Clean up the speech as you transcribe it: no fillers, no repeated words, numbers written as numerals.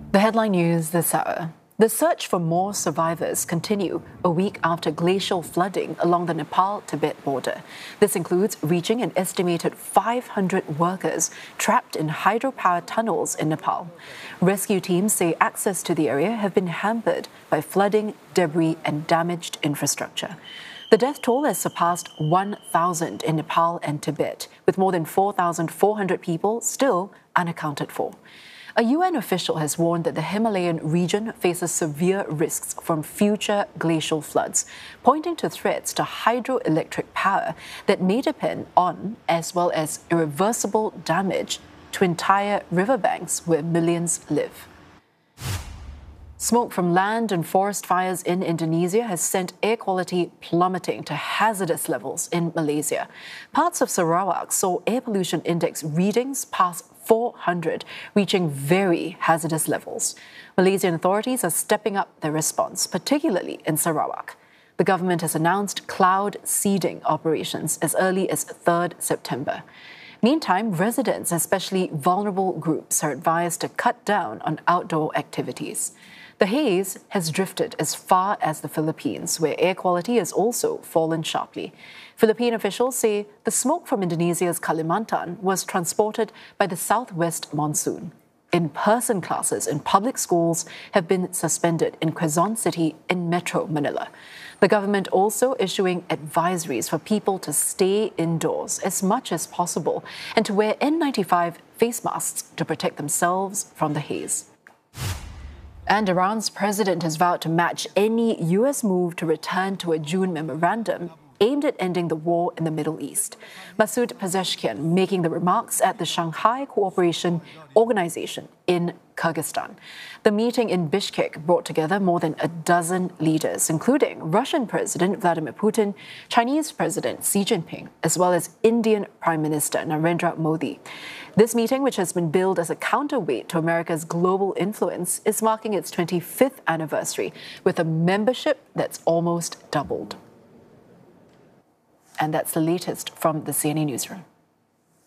The headline news this hour. The search for more survivors continue a week after glacial flooding along the Nepal-Tibet border. This includes reaching an estimated 500 workers trapped in hydropower tunnels in Nepal. Rescue teams say access to the area have been hampered by flooding, debris, and damaged infrastructure. The death toll has surpassed 1,000 in Nepal and Tibet, with more than 4,400 people still unaccounted for. A UN official has warned that the Himalayan region faces severe risks from future glacial floods, pointing to threats to hydroelectric power that may depend on, as well as irreversible damage to entire riverbanks where millions live. Smoke from land and forest fires in Indonesia has sent air quality plummeting to hazardous levels in Malaysia. Parts of Sarawak saw air pollution index readings pass 400, reaching very hazardous levels. Malaysian authorities are stepping up their response, particularly in Sarawak. The government has announced cloud seeding operations as early as 3rd September. Meantime, residents, especially vulnerable groups, are advised to cut down on outdoor activities. The haze has drifted as far as the Philippines, where air quality has also fallen sharply. Philippine officials say the smoke from Indonesia's Kalimantan was transported by the southwest monsoon. In-person classes in public schools have been suspended in Quezon City in Metro Manila. The government also issuing advisories for people to stay indoors as much as possible and to wear N95 face masks to protect themselves from the haze. And Iran's president has vowed to match any U.S. move to return to a June memorandum aimed at ending the war in the Middle East. Masoud Pezeshkian making the remarks at the Shanghai Cooperation Organization in Kyrgyzstan. The meeting in Bishkek brought together more than a dozen leaders, including Russian President Vladimir Putin, Chinese President Xi Jinping, as well as Indian Prime Minister Narendra Modi. This meeting, which has been billed as a counterweight to America's global influence, is marking its 25th anniversary with a membership that's almost doubled. And that's the latest from the CNA Newsroom.